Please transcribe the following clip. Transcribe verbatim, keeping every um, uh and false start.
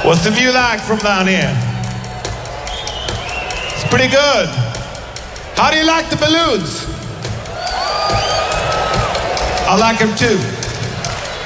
What's the view like from down here? It's pretty good. How do you like the balloons? I like them too.